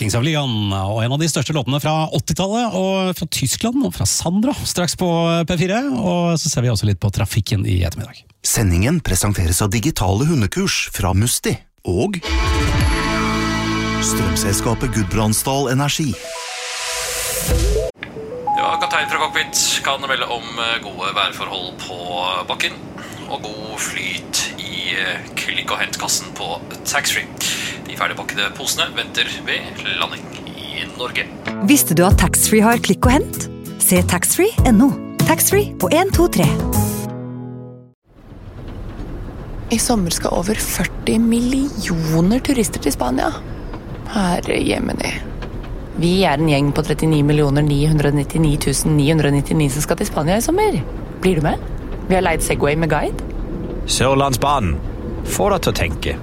Kings of Leon, og en av de største låtene fra 80-tallet, og fra Tyskland, og fra Sandra, straks på P4, og så ser vi også litt på trafikken i ettermiddag. Sendingen presenteres av digitale hundekurs fra Musti, og strømselskapet Gudbrandsdal Energi. Ja, kaptein fra cockpit kan melde om gode værforhold på bakken, og god flyt i klikk- og hentkassen på taxfree. De ferdigpakkede posene venter ved landing i Norge. Visste du at taxfree har klikk og hent? Se taxfree.no. Taxfree på 123. I sommer skal over 40 millioner turister til Spania. Herre jemini. Vi en gjeng på 39 999 999 som skal til Spania i sommer. Blir du med? Vi har leid Segway med guide. Sørlandsbanen. Få deg til å tenke.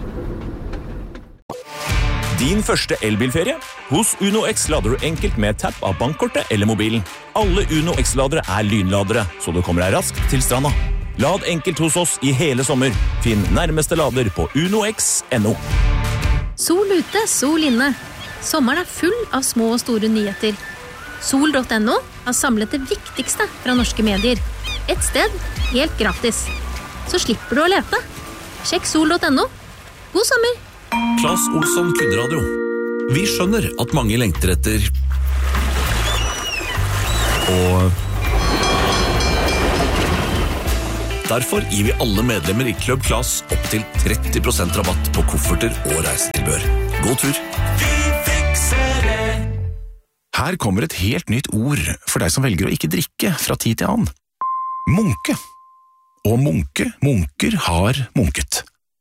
Din første elbilferie? Hos Uno X lader du enkelt med tapp av bankkortet eller mobilen. Alle Uno X-ladere lynladere, så du kommer deg raskt til stranda. Lad enkelt hos oss i hele sommer. Finn nærmeste lader på unox.no. Sol ute, sol inne. Sommeren full av små og store nyheter. Sol.no har samlet det viktigste fra norske medier. Et sted, helt gratis. Så slipper du å lete. Sjekk sol.no. God sommer! Claes Olsson Kundradio. Vi skjønner at mange lengter etter og derfor gir vi alle medlemmer i Club Claes opp til 30% rabatt på kofferter og reisetilbør. God tur! Vi fikser det! Her kommer et helt nytt ord for deg som velger å ikke drikke fra tid til annen. Munke. Og munker har munket.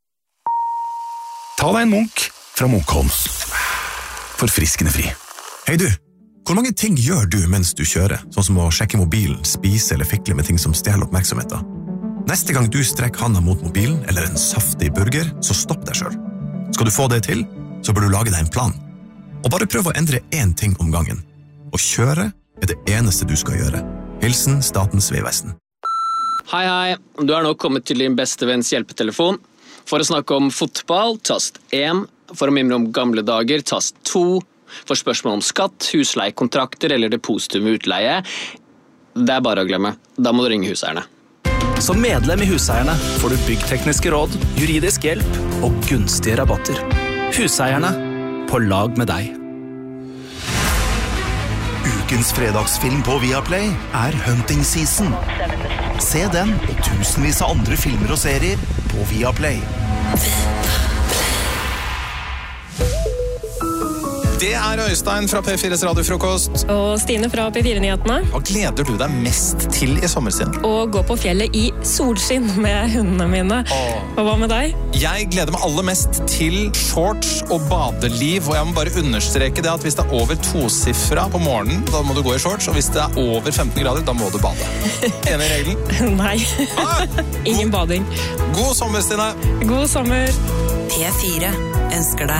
Ta deg en munk fra Munkholm. Forfriskende fri. Hei du, hvor mange ting gjør du mens du kjører? Sånn som å sjekke mobilen, spise eller fikle med ting som stjeler oppmerksomheten. Neste gang du strekker handa mot mobilen eller en saftig burger, så stopp deg selv. Skal du få det til, så bør du lage deg en plan. Og bare prøv å endre én ting om gangen. Å kjøre det eneste du skal gjøre. Hilsen Statens vegvesen. Hei, du nå kommet til din beste venns hjelpetelefon. For å snakke om fotball, tast 1. For å mimre om gamle dager, tast 2. For spørsmål om skatt, husleiekontrakter eller depositum med utleie, det bare å glemme. Da må du ringe Huseierne. Som medlem i Huseierne får du byggtekniske råd, juridisk hjelp og gunstige rabatter. Huseierne, på lag med deg. Ukens fredagsfilm på Viaplay Hunting Season. Se den og tusenvis av andre filmer og serier på Viaplay. Det Øystein fra P4s radiofrokost. Og Stine fra P4-nyhetene. Hva gleder du deg mest til i sommersiden? Å gå på fjellet i solskinn med hundene mine. Og hva med deg? Jeg gleder meg aller mest til shorts og badeliv. Og jeg må bare understreke det at hvis det over 2-sifra på morgenen, da må du gå i shorts. Og hvis det over 15 grader, da må du bade. Enig i regelen? Nei. Ingen bading. God sommer, Stine. God sommer. P4 ønsker deg